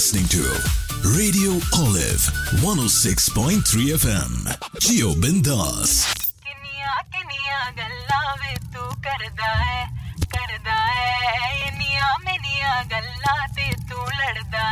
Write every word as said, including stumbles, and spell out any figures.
listening to Radio Olive one oh six point three F M. Jio Bindas. किनिया किनिया गल्ला वे तू करदा है करदा है निया में निया गल्ला ते तू लड़दा